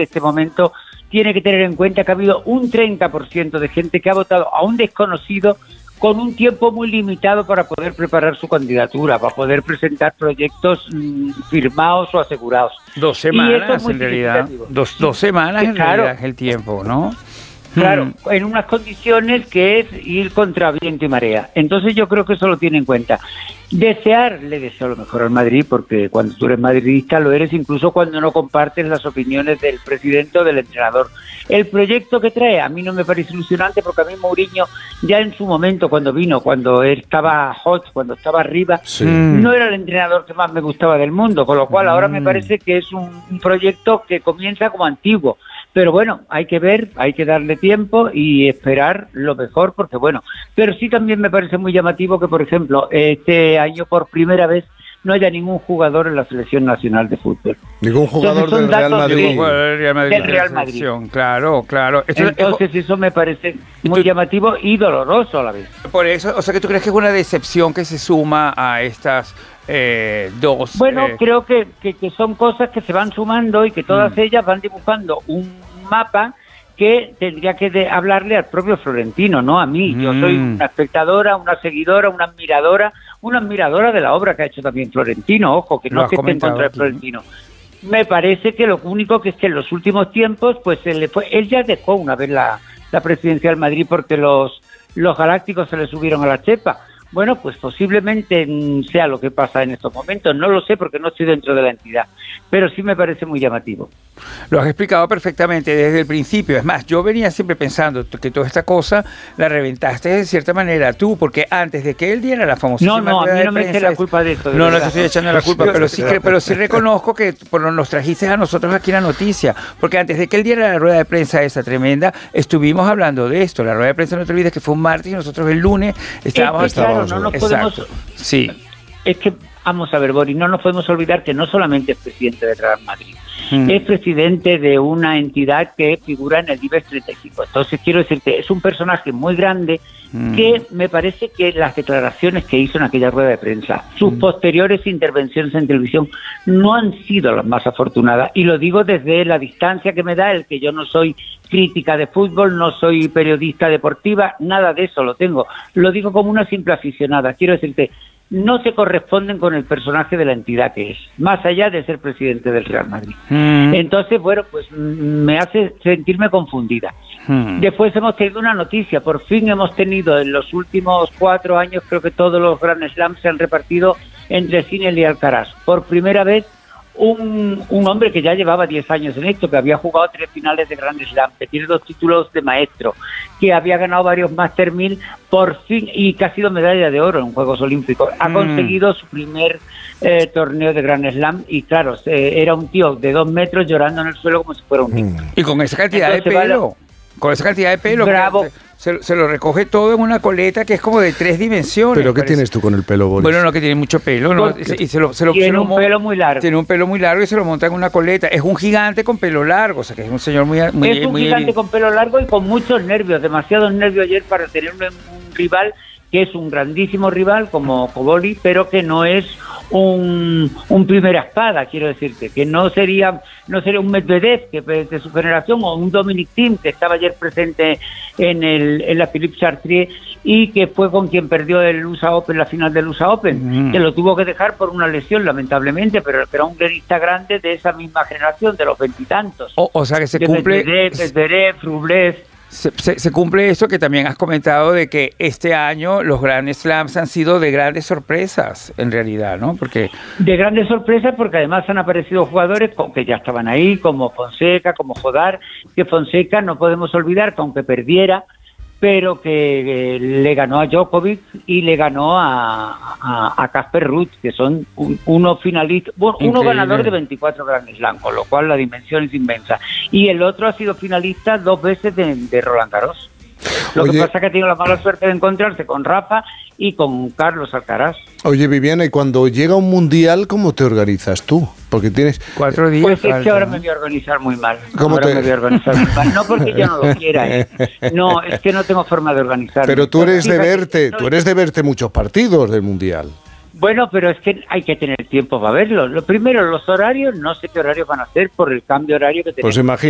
de este momento tiene que tener en cuenta que ha habido un 30% de gente que ha votado a un desconocido con un tiempo muy limitado para poder preparar su candidatura, para poder presentar proyectos firmados o asegurados. 2 semanas, en realidad. Dos semanas, en realidad, es el tiempo, ¿no? Claro, en unas condiciones que es ir contra viento y marea. Entonces yo creo que eso lo tiene en cuenta. Le deseo lo mejor al Madrid, porque cuando tú eres madridista lo eres incluso cuando no compartes las opiniones del presidente o del entrenador. El proyecto que trae a mí no me parece ilusionante, porque a mí Mourinho ya en su momento cuando vino, cuando estaba hot, cuando estaba arriba, no era el entrenador que más me gustaba del mundo, con lo cual ahora me parece que es un proyecto que comienza como antiguo. Pero bueno, hay que ver, hay que darle tiempo y esperar lo mejor, porque bueno, pero sí también me parece muy llamativo que, por ejemplo, este año por primera vez no haya ningún jugador en la selección nacional de fútbol. Ningún jugador del Real Madrid. Del Real Madrid. Claro. Entonces eso me parece muy llamativo y doloroso a la vez. Por eso, o sea, que tú crees que es una decepción que se suma a estas dos... Bueno, creo que son cosas que se van sumando y que todas ellas van dibujando un mapa que tendría que hablarle al propio Florentino, no a mí. Yo soy una espectadora, una seguidora, una admiradora de la obra que ha hecho también Florentino. Ojo, que no es que esté en contra de Florentino. Me parece que lo único que es que en los últimos tiempos, pues él ya dejó una vez la presidencia del Madrid porque los galácticos se le subieron a la chepa. Bueno, pues posiblemente sea lo que pasa en estos momentos. No lo sé porque no estoy dentro de la entidad, pero sí me parece muy llamativo. Lo has explicado perfectamente desde el principio. Es más, yo venía siempre pensando que toda esta cosa la reventaste de cierta manera tú, porque antes de que él diera la famosísima No, a mí no me eche la culpa de eso. No te estoy echando la culpa, pero sí reconozco que nos trajiste a nosotros aquí la noticia, porque antes de que él diera la rueda de prensa esa tremenda, estuvimos hablando de esto. La rueda de prensa, no te olvides que fue un martes y nosotros el lunes estábamos... No nos podemos... Sí. Es que, vamos a ver, Boris, no nos podemos olvidar que no solamente es presidente del Real Madrid, es presidente de una entidad que figura en el IBEX 35. Entonces, quiero decirte, es un personaje muy grande que me parece que las declaraciones que hizo en aquella rueda de prensa, sus posteriores intervenciones en televisión, no han sido las más afortunadas. Y lo digo desde la distancia que me da el que yo no soy crítica de fútbol, no soy periodista deportiva, nada de eso lo tengo. Lo digo como una simple aficionada. Quiero decirte, no se corresponden con el personaje de la entidad que es, más allá de ser presidente del Real Madrid. Entonces, bueno, pues me hace sentirme confundida. Después hemos tenido una noticia, por fin hemos tenido en los últimos 4 años, creo que todos los Grand Slams se han repartido entre Sinner y Alcaraz. Por primera vez, un hombre que ya llevaba 10 años en esto, que había jugado 3 finales de Grand Slam, que tiene 2 títulos de maestro, que había ganado varios Master 1000, por fin, y que ha sido medalla de oro en Juegos Olímpicos, ha conseguido su primer torneo de Grand Slam, y claro, era un tío de 2 metros llorando en el suelo como si fuera un niño. Y con esa cantidad de pelo, bravo. Se lo recoge todo en una coleta que es como de 3 dimensiones. ¿Pero qué tienes tú con el pelo, Boris? Bueno, no, que tiene mucho pelo, ¿no? Tiene un pelo muy largo. Tiene un pelo muy largo y se lo monta en una coleta. Es un gigante con pelo largo, o sea que es un señor muy gigante con pelo largo y con muchos nervios, demasiados nervios ayer para tener un rival que es un grandísimo rival como Koboli, pero que no es un primera espada, quiero decirte, que no sería un Medvedev que de su generación, o un Dominic Thiem que estaba ayer presente en la Philippe Chatrier y que fue con quien perdió el USA Open, la final del USA Open, que lo tuvo que dejar por una lesión lamentablemente, pero era un tenista grande de esa misma generación, de los 20 y tantos. O sea que se cumple... Medvedev, Rublev... Se cumple esto que también has comentado de que este año los Grand Slams han sido de grandes sorpresas, en realidad, ¿no? De grandes sorpresas porque además han aparecido jugadores que ya estaban ahí, como Fonseca, como Jodar, que Fonseca no podemos olvidar que aunque perdiera, pero que le ganó a Djokovic y le ganó a Casper Ruud, que son uno finalista, uno ganador de 24 Grand Slam, con lo cual la dimensión es inmensa. Y el otro ha sido finalista 2 veces de Roland Garros. Lo que pasa es que ha tenido la mala suerte de encontrarse con Rafa y con Carlos Alcaraz. Oye, Viviana, y cuando llega un mundial, ¿cómo te organizas tú? Porque tienes 4 días. Pues es que ahora me voy a organizar muy mal. Me voy a organizar muy mal. No porque yo no lo quiera, No, es que no tengo forma de organizarme. Pero tú eres de verte muchos partidos del mundial. Bueno, pero es que hay que tener tiempo para verlo. Lo primero, los horarios, no sé qué horarios van a hacer por el cambio horario que tenemos. Pues imagínate.